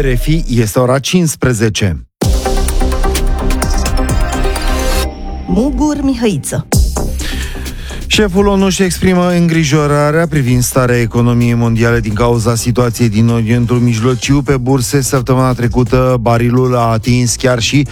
RFI, este ora 15. Mugur Mihăiță. Șeful ONU își exprimă îngrijorarea privind starea economiei mondiale din cauza situației din Orientul Mijlociu. Pe burse, săptămâna trecută, barilul a atins chiar și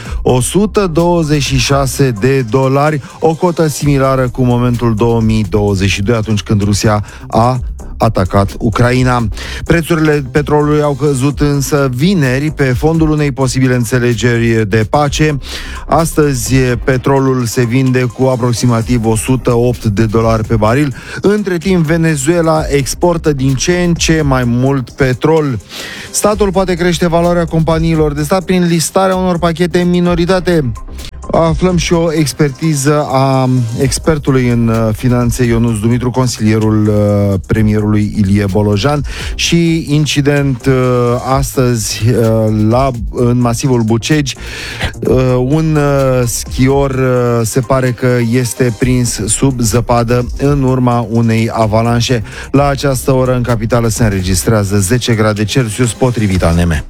$126, o cotă similară cu momentul 2022, atunci când Rusia a atacat Ucraina. Prețurile petrolului au căzut însă vineri pe fondul unei posibile înțelegeri de pace. Astăzi petrolul se vinde cu aproximativ $108 pe baril. Între timp, Venezuela exportă din ce în ce mai mult petrol. Statul poate crește valoarea companiilor de stat prin listarea unor pachete în minoritate. Aflăm și o expertiză a expertului în finanțe Ionuț Dumitru, consilierul premierului Ilie Bolojan, și incident astăzi în masivul Bucegi. Un schior se pare că este prins sub zăpadă în urma unei avalanșe. La această oră în capitală se înregistrează 10 grade Celsius potrivit ANM.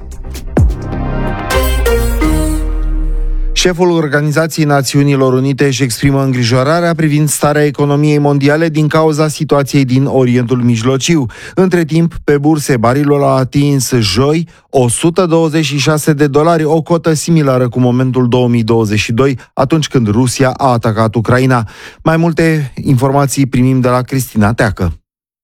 Șeful Organizației Națiunilor Unite își exprimă îngrijorarea privind starea economiei mondiale din cauza situației din Orientul Mijlociu. Între timp, pe burse, barilul a atins joi $126, o cotă similară cu momentul 2022, atunci când Rusia a atacat Ucraina. Mai multe informații primim de la Cristina Teacă.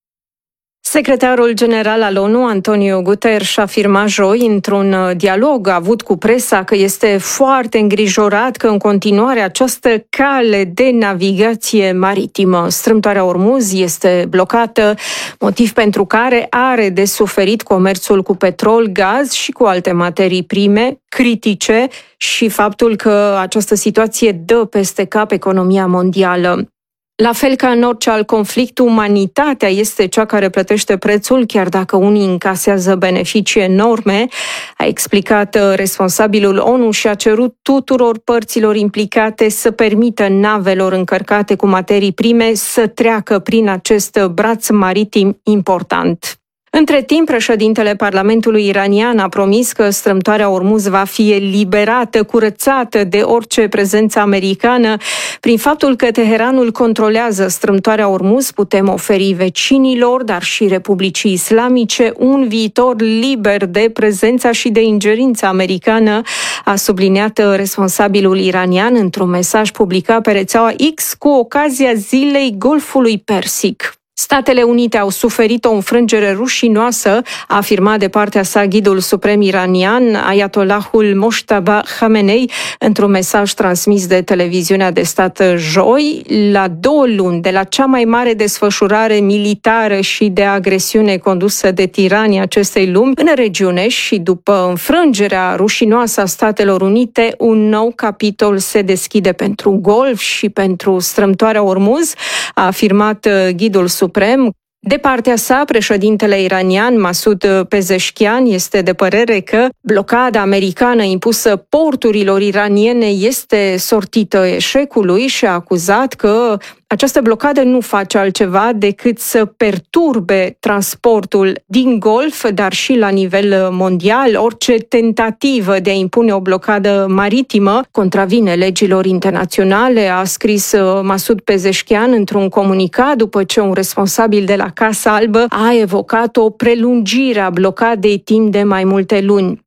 Secretarul general al ONU, Antonio Guterres, a afirmat joi într-un dialog avut cu presa că este foarte îngrijorat că în continuare această cale de navigație maritimă, strâmtoarea Ormuz, este blocată, motiv pentru care are de suferit comerțul cu petrol, gaz și cu alte materii prime critice și faptul că această situație dă peste cap economia mondială. La fel ca în orice alt conflict, umanitatea este cea care plătește prețul, chiar dacă unii încasează beneficii enorme, a explicat responsabilul ONU și a cerut tuturor părților implicate să permită navelor încărcate cu materii prime să treacă prin acest braț maritim important. Între timp, președintele Parlamentului iranian a promis că strâmtoarea Ormuz va fi eliberată, curățată de orice prezență americană. Prin faptul că Teheranul controlează strâmtoarea Ormuz, putem oferi vecinilor, dar și Republicii Islamice, un viitor liber de prezența și de ingerința americană, a subliniat responsabilul iranian într-un mesaj publicat pe rețeaua X cu ocazia Zilei Golfului Persic. Statele Unite au suferit o înfrângere rușinoasă, a afirmat de partea sa ghidul suprem iranian, Ayatollahul Mojtaba Khamenei, într-un mesaj transmis de televiziunea de stat joi. La 2 luni de la cea mai mare desfășurare militară și de agresiune condusă de tiranii acestei lumi în regiune și după înfrângerea rușinoasă a Statelor Unite, un nou capitol se deschide pentru Golf și pentru strâmtoarea Ormuz, a afirmat ghidul suprem. De partea sa, președintele iranian Masoud Pezeshkian este de părere că blocada americană impusă porturilor iraniene este sortită eșecului și a acuzat că această blocadă nu face altceva decât să perturbe transportul din Golf, dar și la nivel mondial. Orice tentativă de a impune o blocadă maritimă contravine legilor internaționale, a scris Masoud Pezeshkian într-un comunicat după ce un responsabil de la Casa Albă a evocat o prelungire a blocadei timp de mai multe luni.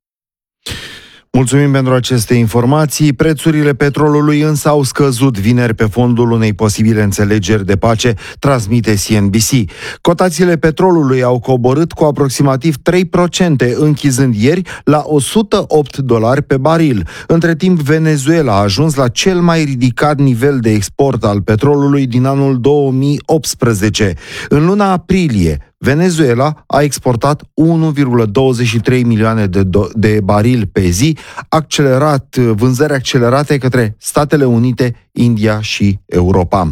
Mulțumim pentru aceste informații. Prețurile petrolului însă au scăzut vineri pe fondul unei posibile înțelegeri de pace, transmite CNBC. Cotațiile petrolului au coborât cu aproximativ 3%, închizând ieri la $108 pe baril. Între timp, Venezuela a ajuns la cel mai ridicat nivel de export al petrolului din anul 2018. În luna aprilie, Venezuela a exportat 1,23 milioane de barili pe zi, vânzări accelerate către Statele Unite, India și Europa.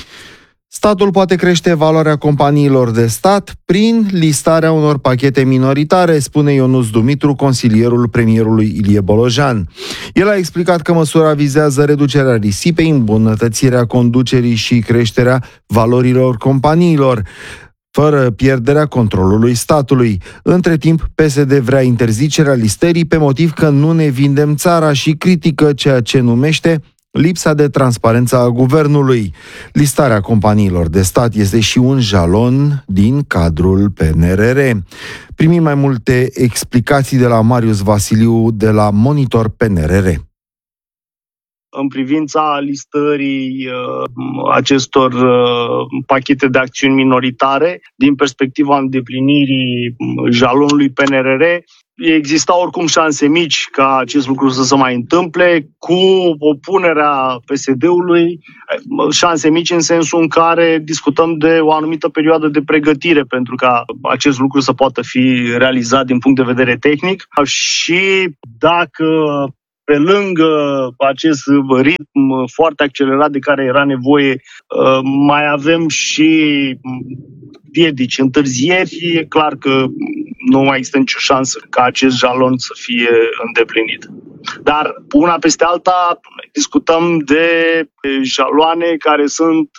Statul poate crește valoarea companiilor de stat prin listarea unor pachete minoritare, spune Ionuț Dumitru, consilierul premierului Ilie Bolojan. El a explicat că măsura vizează reducerea risipei, îmbunătățirea conducerii și creșterea valorilor companiilor. fără pierderea controlului statului. Între timp, PSD vrea interzicerea listării pe motiv că nu ne vindem țara și critică ceea ce numește lipsa de transparență a guvernului. Listarea companiilor de stat este și un jalon din cadrul PNRR. Primim mai multe explicații de la Marius Vasiliu de la Monitor PNRR. În privința listării acestor pachete de acțiuni minoritare, din perspectiva îndeplinirii jalonului PNRR, exista oricum șanse mici ca acest lucru să se mai întâmple, cu opunerea PSD-ului, șanse mici în sensul în care discutăm de o anumită perioadă de pregătire pentru ca acest lucru să poată fi realizat din punct de vedere tehnic. Și dacă pe lângă acest ritm foarte accelerat de care era nevoie, mai avem și piedici, întârzieri, e clar că nu mai există nicio șansă ca acest jalon să fie îndeplinit. Dar una peste alta discutăm de jaloane care sunt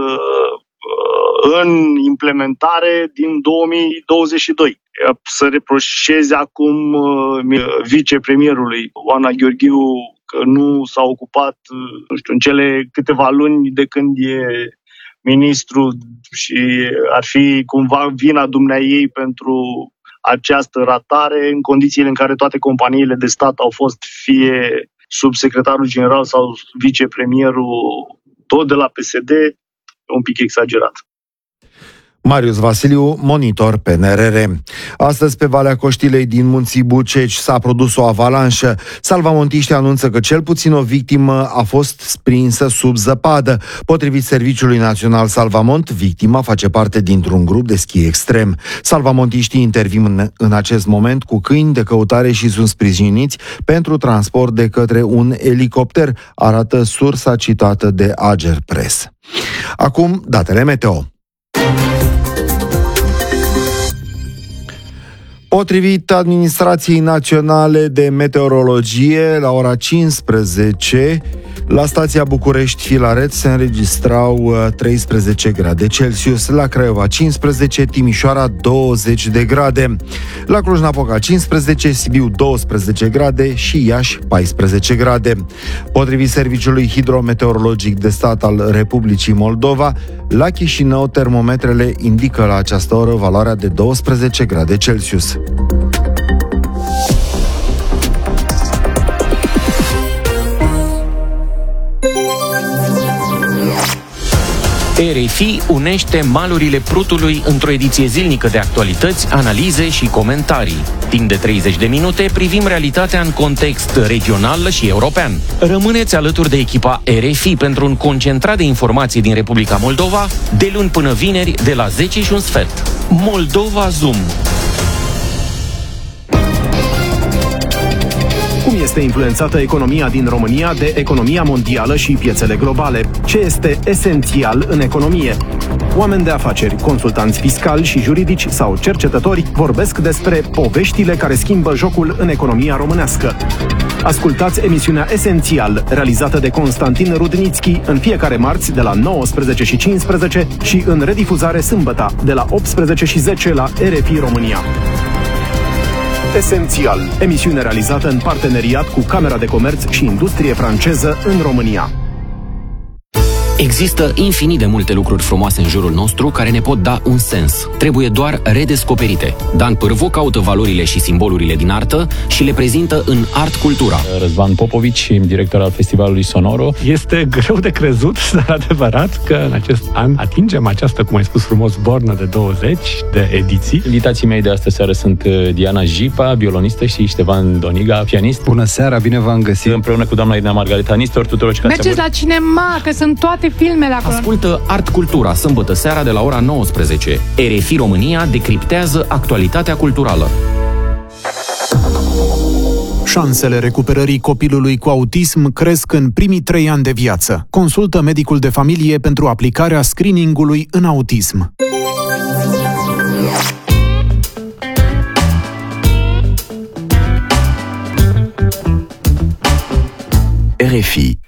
în implementare din 2022. Să reproșeze acum vicepremierului Oana Gheorghiu că nu s-a ocupat, în cele câteva luni de când e ministru și ar fi cumva vina dumneaei pentru această ratare, în condițiile în care toate companiile de stat au fost fie subsecretarul general sau vicepremierul tot de la PSD, un pic exagerat. Marius Vasiliu, Monitor PNRR. Astăzi, pe Valea Coștilei din Munții Buceci s-a produs o avalanșă. Salvamontiștii anunță că cel puțin o victimă a fost prinsă sub zăpadă. Potrivit Serviciului Național Salvamont, victima face parte dintr-un grup de schi extrem. Salvamontiștii intervin în acest moment cu câini de căutare și sunt sprijiniți pentru transport de către un elicopter, arată sursa citată de Ager Press. Acum, datele meteo. Potrivit Administrației Naționale de Meteorologie, la ora 15, la stația București-Filaret se înregistrau 13 grade Celsius, la Craiova 15, Timișoara 20 de grade, la Cluj-Napoca 15, Sibiu 12 grade și Iași 14 grade. Potrivit Serviciului Hidrometeorologic de Stat al Republicii Moldova, la Chișinău termometrele indică la această oră valoarea de 12 grade Celsius. RFI unește malurile Prutului într-o ediție zilnică de actualități, analize și comentarii. Timp de 30 de minute privim realitatea în context regional și european. Rămâneți alături de echipa RFI pentru un concentrat de informații din Republica Moldova, de luni până vineri, de la 10:15. Moldova Zoom. Cum este influențată economia din România de economia mondială și piețele globale? Ce este esențial în economie? Oameni de afaceri, consultanți fiscali și juridici sau cercetători vorbesc despre poveștile care schimbă jocul în economia românească. Ascultați emisiunea Esențial, realizată de Constantin Rudnițchi, în fiecare marți de la 19:15 și în redifuzare sâmbătă de la 18:10 la RFI România. Esențial, emisiune realizată în parteneriat cu Camera de Comerț și Industrie franceză în România. Există infinit de multe lucruri frumoase în jurul nostru care ne pot da un sens. Trebuie doar redescoperite. Dan Pârvu caută valorile și simbolurile din artă și le prezintă în Art Cultura. Răzvan Popovici, director al Festivalului Sonoro. Este greu de crezut, dar adevărat, că în acest an atingem această, cum ai spus frumos, bornă de 20 de ediții. Invitații mei de astă seară sunt Diana Jipa, violonistă, și Ștefan Doniga, pianist. Bună seara, bine v-am găsit. Împreună cu doamna Irina Margareta Nistor, tuturor. Mergeți la cinema, că sunt toate filmele acolo. Ascultă Art Cultura, sâmbătă seara de la ora 19. RFI România decriptează actualitatea culturală. Șansele recuperării copilului cu autism cresc în primii 3 ani de viață. Consultă medicul de familie pentru aplicarea screeningului în autism. RFI